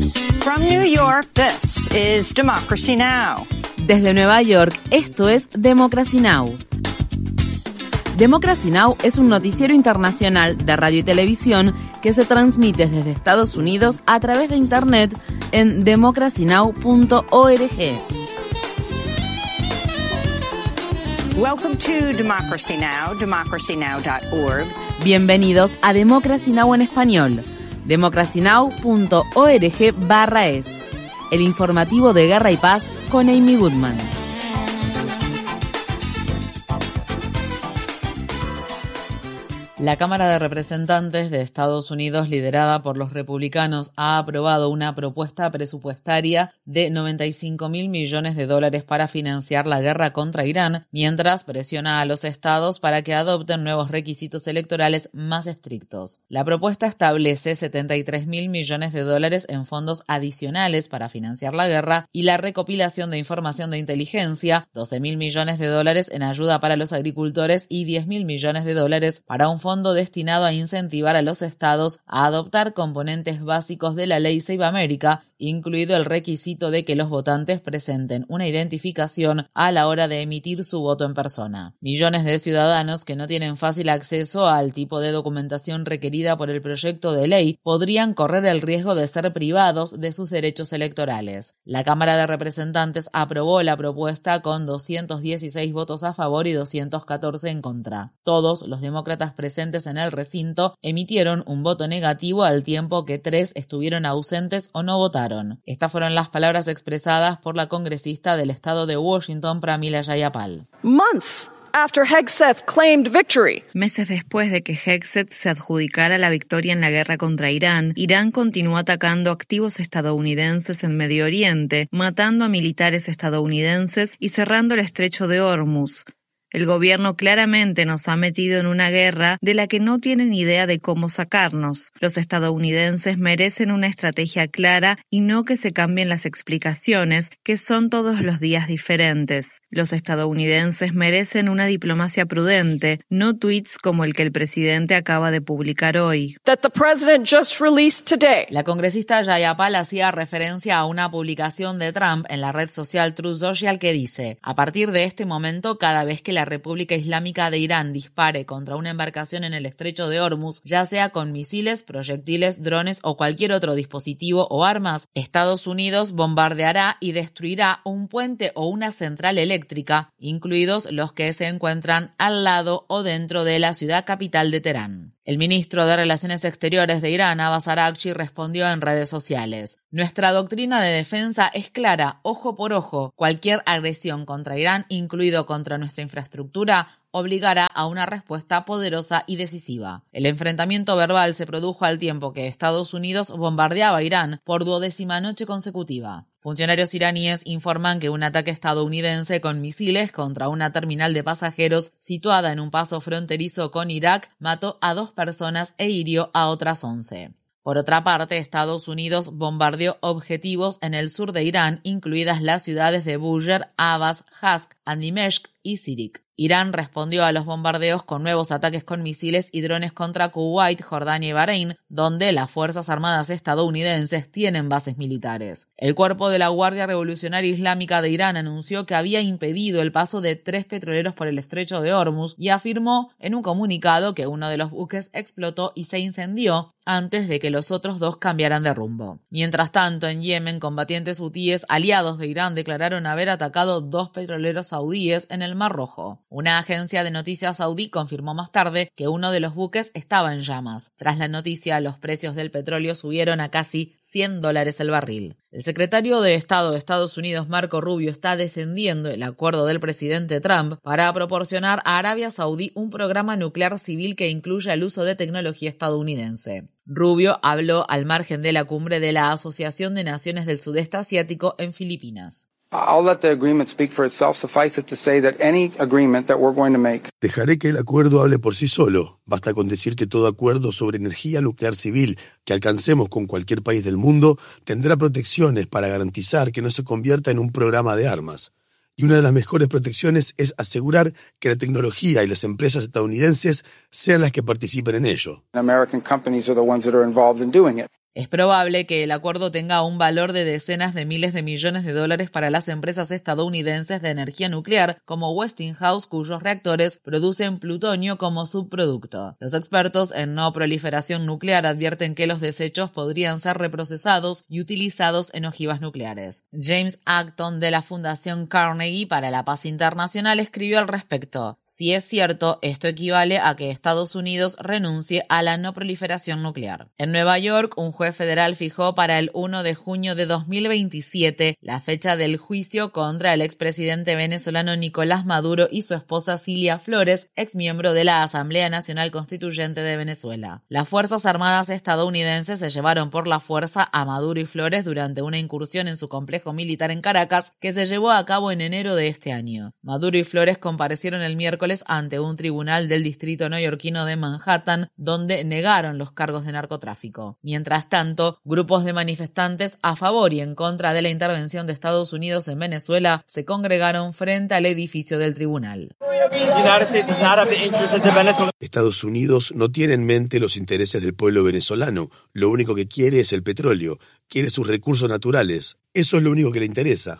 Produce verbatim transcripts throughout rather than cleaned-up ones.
From New York, this is Democracy Now! Desde Nueva York, esto es Democracy Now! Democracy Now! Es un noticiero internacional de radio y televisión que se transmite desde Estados Unidos a través de Internet en democracy now punto org. Welcome to Democracy Now!, democracy now dot org. Bienvenidos a Democracy Now! En español, democracy now punto org barra es, el informativo de Guerra y Paz con Amy Goodman. La Cámara de Representantes de Estados Unidos, liderada por los republicanos, ha aprobado una propuesta presupuestaria de noventa y cinco mil millones de dólares para financiar la guerra contra Irán, mientras presiona a los estados para que adopten nuevos requisitos electorales más estrictos. La propuesta establece setenta y tres mil millones de dólares en fondos adicionales para financiar la guerra y la recopilación de información de inteligencia, doce mil millones de dólares en ayuda para los agricultores y diez mil millones de dólares para un fondo destinado a incentivar a los estados a adoptar componentes básicos de la ley Save America, incluido el requisito de que los votantes presenten una identificación a la hora de emitir su voto en persona. Millones de ciudadanos que no tienen fácil acceso al tipo de documentación requerida por el proyecto de ley podrían correr el riesgo de ser privados de sus derechos electorales. La Cámara de Representantes aprobó la propuesta con doscientos dieciséis votos a favor y doscientos catorce en contra. Todos los demócratas presentes en el recinto emitieron un voto negativo al tiempo que tres estuvieron ausentes o no votaron. Estas fueron las palabras expresadas por la congresista del estado de Washington, Pramila Jayapal. Months after Hegseth claimed victory. Meses después de que Hegseth se adjudicara la victoria en la guerra contra Irán, Irán continuó atacando activos estadounidenses en Medio Oriente, matando a militares estadounidenses y cerrando el estrecho de Hormuz. El gobierno claramente nos ha metido en una guerra de la que no tienen idea de cómo sacarnos. Los estadounidenses merecen una estrategia clara y no que se cambien las explicaciones, que son todos los días diferentes. Los estadounidenses merecen una diplomacia prudente, no tweets como el que el presidente acaba de publicar hoy. That the president just released today. La congresista Jayapal hacía referencia a una publicación de Trump en la red social Truth Social que dice: a partir de este momento, cada vez que la República Islámica de Irán dispare contra una embarcación en el estrecho de Hormuz, ya sea con misiles, proyectiles, drones o cualquier otro dispositivo o armas, Estados Unidos bombardeará y destruirá un puente o una central eléctrica, incluidos los que se encuentran al lado o dentro de la ciudad capital de Teherán. El ministro de Relaciones Exteriores de Irán, Abbas Araghchi, respondió en redes sociales: nuestra doctrina de defensa es clara, ojo por ojo. Cualquier agresión contra Irán, incluido contra nuestra infraestructura, obligará a una respuesta poderosa y decisiva. El enfrentamiento verbal se produjo al tiempo que Estados Unidos bombardeaba a Irán por duodécima noche consecutiva. Funcionarios iraníes informan que un ataque estadounidense con misiles contra una terminal de pasajeros situada en un paso fronterizo con Irak mató a dos personas e hirió a otras once. Por otra parte, Estados Unidos bombardeó objetivos en el sur de Irán, incluidas las ciudades de Bushehr, Abbas, Hask, Dimeshq y Sirik. Irán respondió a los bombardeos con nuevos ataques con misiles y drones contra Kuwait, Jordania y Bahrein, donde las Fuerzas Armadas estadounidenses tienen bases militares. El cuerpo de la Guardia Revolucionaria Islámica de Irán anunció que había impedido el paso de tres petroleros por el estrecho de Hormuz y afirmó en un comunicado que uno de los buques explotó y se incendió antes de que los otros dos cambiaran de rumbo. Mientras tanto, en Yemen, combatientes hutíes aliados de Irán declararon haber atacado dos petroleros saudíes en el Mar Rojo. Una agencia de noticias saudí confirmó más tarde que uno de los buques estaba en llamas. Tras la noticia, los precios del petróleo subieron a casi cien dólares el barril. El secretario de Estado de Estados Unidos, Marco Rubio, está defendiendo el acuerdo del presidente Trump para proporcionar a Arabia Saudí un programa nuclear civil que incluya el uso de tecnología estadounidense. Rubio habló al margen de la cumbre de la Asociación de Naciones del Sudeste Asiático en Filipinas. Dejaré que el acuerdo hable por sí solo. Basta con decir que todo acuerdo sobre energía nuclear civil que alcancemos con cualquier país del mundo tendrá protecciones para garantizar que no se convierta en un programa de armas. Y una de las mejores protecciones es asegurar que la tecnología y las empresas estadounidenses sean las que participen en ello. Es probable que el acuerdo tenga un valor de decenas de miles de millones de dólares para las empresas estadounidenses de energía nuclear como Westinghouse, cuyos reactores producen plutonio como subproducto. Los expertos en no proliferación nuclear advierten que los desechos podrían ser reprocesados y utilizados en ojivas nucleares. James Acton, de la Fundación Carnegie para la Paz Internacional, escribió al respecto: si es cierto, esto equivale a que Estados Unidos renuncie a la no proliferación nuclear. En Nueva York, un juez federal fijó para el primero de junio de dos mil veintisiete la fecha del juicio contra el expresidente venezolano Nicolás Maduro y su esposa Cilia Flores, exmiembro de la Asamblea Nacional Constituyente de Venezuela. Las Fuerzas Armadas estadounidenses se llevaron por la fuerza a Maduro y Flores durante una incursión en su complejo militar en Caracas que se llevó a cabo en enero de este año. Maduro y Flores comparecieron el miércoles ante un tribunal del distrito neoyorquino de Manhattan, donde negaron los cargos de narcotráfico. Mientras tanto, grupos de manifestantes a favor y en contra de la intervención de Estados Unidos en Venezuela se congregaron frente al edificio del tribunal. Estados Unidos no tiene en mente los intereses del pueblo venezolano. Lo único que quiere es el petróleo. Quiere sus recursos naturales. Eso es lo único que le interesa.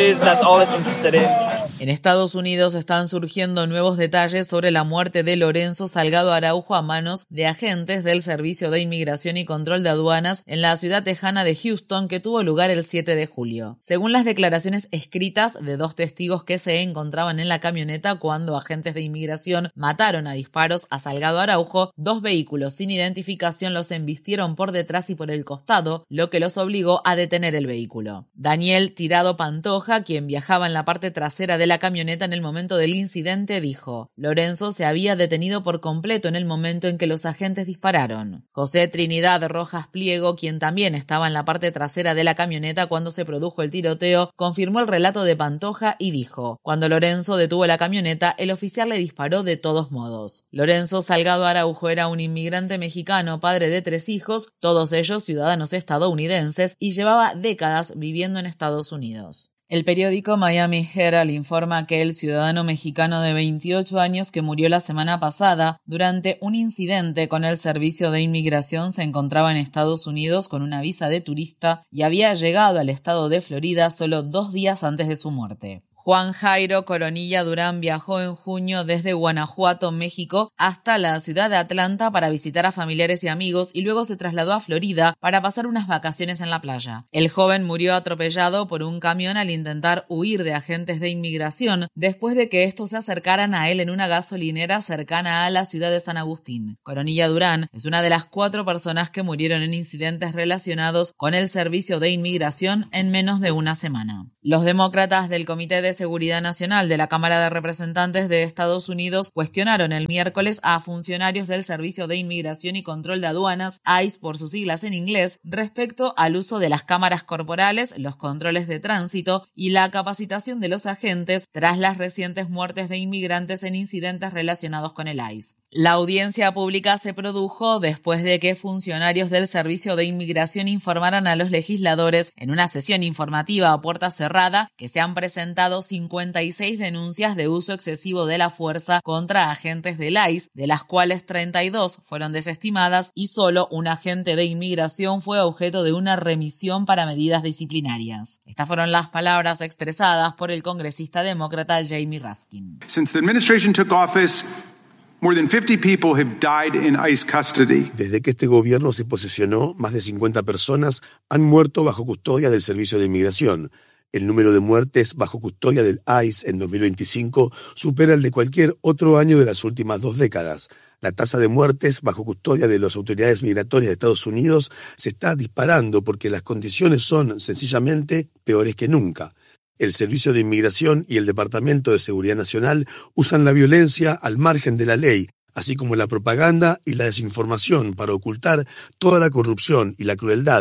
En Estados Unidos están surgiendo nuevos detalles sobre la muerte de Lorenzo Salgado Araujo a manos de agentes del Servicio de Inmigración y Control de Aduanas en la ciudad tejana de Houston, que tuvo lugar el siete de julio. Según las declaraciones escritas de dos testigos que se encontraban en la camioneta cuando agentes de inmigración mataron a disparos a Salgado Araujo, dos vehículos sin identificación los embistieron por detrás y por el costado, lo que los obligó a detener el vehículo. Daniel Tirado Pantoja, quien viajaba en la parte trasera de la camioneta en el momento del incidente, dijo: Lorenzo se había detenido por completo en el momento en que los agentes dispararon. José Trinidad Rojas Pliego, quien también estaba en la parte trasera de la camioneta cuando se produjo el tiroteo, confirmó el relato de Pantoja y dijo: cuando Lorenzo detuvo la camioneta, el oficial le disparó de todos modos. Lorenzo Salgado Araujo era un inmigrante mexicano, padre de tres hijos, todos ellos ciudadanos estadounidenses, y llevaba décadas viviendo en Estados Unidos. El periódico Miami Herald informa que el ciudadano mexicano de veintiocho años que murió la semana pasada durante un incidente con el Servicio de Inmigración se encontraba en Estados Unidos con una visa de turista y había llegado al estado de Florida solo dos días antes de su muerte. Juan Jairo Coronilla Durán viajó en junio desde Guanajuato, México, hasta la ciudad de Atlanta para visitar a familiares y amigos y luego se trasladó a Florida para pasar unas vacaciones en la playa. El joven murió atropellado por un camión al intentar huir de agentes de inmigración después de que estos se acercaran a él en una gasolinera cercana a la ciudad de San Agustín. Coronilla Durán es una de las cuatro personas que murieron en incidentes relacionados con el Servicio de Inmigración en menos de una semana. Los demócratas del Comité de Seguridad Nacional de la Cámara de Representantes de Estados Unidos cuestionaron el miércoles a funcionarios del Servicio de Inmigración y Control de Aduanas, I C E por sus siglas en inglés, respecto al uso de las cámaras corporales, los controles de tránsito y la capacitación de los agentes tras las recientes muertes de inmigrantes en incidentes relacionados con el I C E. La audiencia pública se produjo después de que funcionarios del Servicio de Inmigración informaran a los legisladores en una sesión informativa a puerta cerrada que se han presentado cincuenta y seis denuncias de uso excesivo de la fuerza contra agentes del I C E, de las cuales treinta y dos fueron desestimadas y solo un agente de inmigración fue objeto de una remisión para medidas disciplinarias. Estas fueron las palabras expresadas por el congresista demócrata Jamie Raskin. Since the administration took office, more than fifty people have died in I C E custody. Desde que este gobierno se posesionó, más de cincuenta personas han muerto bajo custodia del Servicio de Inmigración. El número de muertes bajo custodia del I C E en dos mil veinticinco supera el de cualquier otro año de las últimas dos décadas. La tasa de muertes bajo custodia de las autoridades migratorias de Estados Unidos se está disparando porque las condiciones son sencillamente peores que nunca. El Servicio de Inmigración y el Departamento de Seguridad Nacional usan la violencia al margen de la ley, así como la propaganda y la desinformación para ocultar toda la corrupción y la crueldad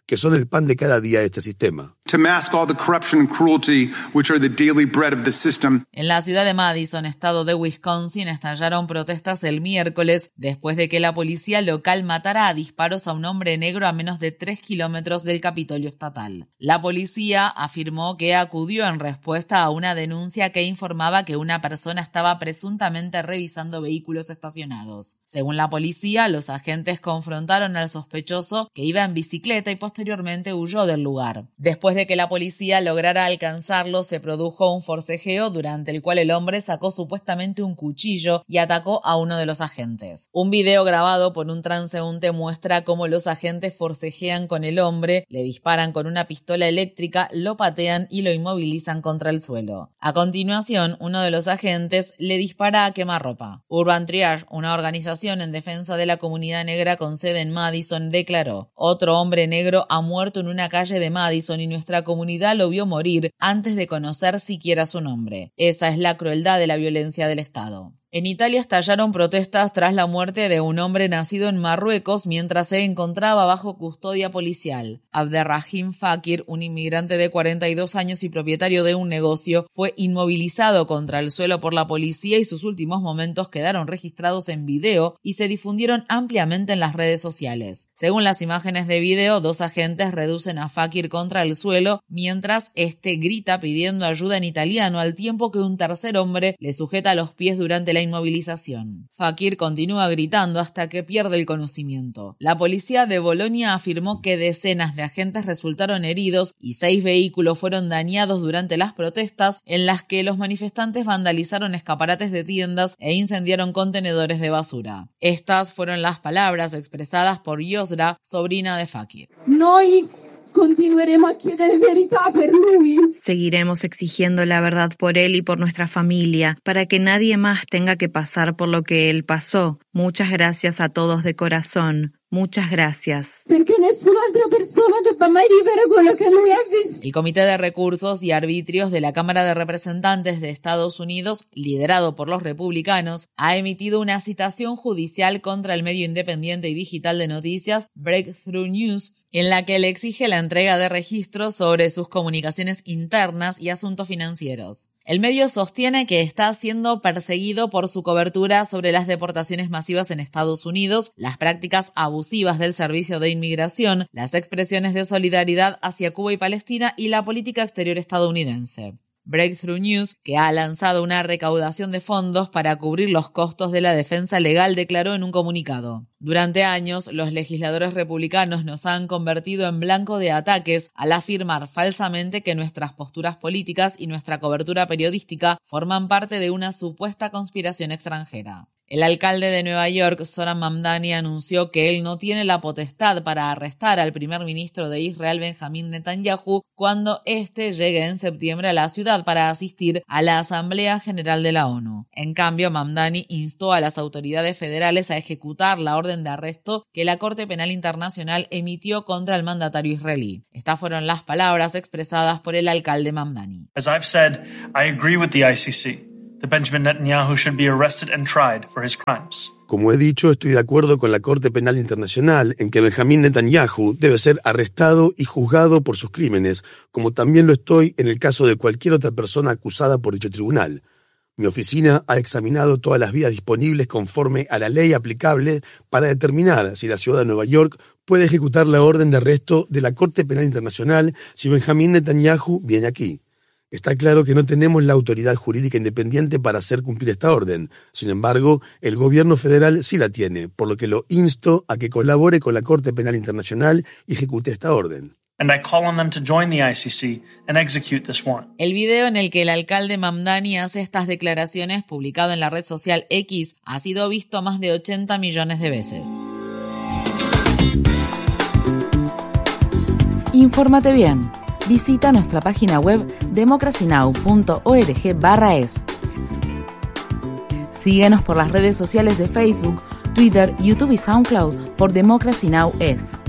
que son el pan de cada día de este sistema. To mask all the corruption and cruelty which are the daily bread of the system. En la ciudad de Madison, estado de Wisconsin, estallaron protestas el miércoles después de que la policía local matara a disparos a un hombre negro a menos de tres kilómetros del Capitolio estatal. La policía afirmó que acudió en respuesta a una denuncia que informaba que una persona estaba presuntamente revisando vehículos estacionados. Según la policía, los agentes confrontaron al sospechoso, que iba en bicicleta, y posteriormente huyó del lugar. Después de que la policía lograra alcanzarlo, se produjo un forcejeo durante el cual el hombre sacó supuestamente un cuchillo y atacó a uno de los agentes. Un video grabado por un transeúnte muestra cómo los agentes forcejean con el hombre, le disparan con una pistola eléctrica, lo patean y lo inmovilizan contra el suelo. A continuación, uno de los agentes le dispara a quemarropa. Urban Triage, una organización en defensa de la comunidad negra con sede en Madison, declaró: otro hombre negro ha muerto en una calle de Madison y nuestra comunidad lo vio morir antes de conocer siquiera su nombre. Esa es la crueldad de la violencia del Estado. En Italia estallaron protestas tras la muerte de un hombre nacido en Marruecos mientras se encontraba bajo custodia policial. Abderrahim Fakir, un inmigrante de cuarenta y dos años y propietario de un negocio, fue inmovilizado contra el suelo por la policía y sus últimos momentos quedaron registrados en video y se difundieron ampliamente en las redes sociales. Según las imágenes de video, dos agentes reducen a Fakir contra el suelo mientras este grita pidiendo ayuda en italiano, al tiempo que un tercer hombre le sujeta los pies durante la inmovilización. Fakir continúa gritando hasta que pierde el conocimiento. La policía de Bolonia afirmó que decenas de agentes resultaron heridos y seis vehículos fueron dañados durante las protestas, en las que los manifestantes vandalizaron escaparates de tiendas e incendiaron contenedores de basura. Estas fueron las palabras expresadas por Yosra, sobrina de Fakir. Noi continueremo a chiedere verità per lui. Seguiremos exigiendo la verdad por él y por nuestra familia, para que nadie más tenga que pasar por lo que él pasó. Muchas gracias a todos de corazón. Muchas gracias. Perché nessun'altra persona debba mai vivere quello che lui ha visto. El Comité de Recursos y Arbitrios de la Cámara de Representantes de Estados Unidos, liderado por los republicanos, ha emitido una citación judicial contra el medio independiente y digital de noticias Breakthrough News, en la que le exige la entrega de registros sobre sus comunicaciones internas y asuntos financieros. El medio sostiene que está siendo perseguido por su cobertura sobre las deportaciones masivas en Estados Unidos, las prácticas abusivas del Servicio de Inmigración, las expresiones de solidaridad hacia Cuba y Palestina y la política exterior estadounidense. Breakthrough News, que ha lanzado una recaudación de fondos para cubrir los costos de la defensa legal, declaró en un comunicado: durante años, los legisladores republicanos nos han convertido en blanco de ataques al afirmar falsamente que nuestras posturas políticas y nuestra cobertura periodística forman parte de una supuesta conspiración extranjera. El alcalde de Nueva York, Zohran Mamdani, anunció que él no tiene la potestad para arrestar al primer ministro de Israel, Benjamín Netanyahu, cuando éste llegue en septiembre a la ciudad para asistir a la Asamblea General de la ONU. En cambio, Mamdani instó a las autoridades federales a ejecutar la orden de arresto que la Corte Penal Internacional emitió contra el mandatario israelí. Estas fueron las palabras expresadas por el alcalde Mamdani. As I've said, I agree with the I C C. That Benjamin Netanyahu should be arrested and tried for his crimes. Como he dicho, estoy de acuerdo con la Corte Penal Internacional en que Benjamín Netanyahu debe ser arrestado y juzgado por sus crímenes, como también lo estoy en el caso de cualquier otra persona acusada por dicho tribunal. Mi oficina ha examinado todas las vías disponibles conforme a la ley aplicable para determinar si la ciudad de Nueva York puede ejecutar la orden de arresto de la Corte Penal Internacional si Benjamín Netanyahu viene aquí. Está claro que no tenemos la autoridad jurídica independiente para hacer cumplir esta orden. Sin embargo, el gobierno federal sí la tiene, por lo que lo insto a que colabore con la Corte Penal Internacional y ejecute esta orden. And I call on them to join the I C C and execute this warrant. El video en el que el alcalde Mamdani hace estas declaraciones, publicado en la red social X, ha sido visto más de ochenta millones de veces. Infórmate bien. Visita nuestra página web democracy now punto org barra es. Síguenos por las redes sociales de Facebook, Twitter, YouTube y SoundCloud por Democracy Now! Es.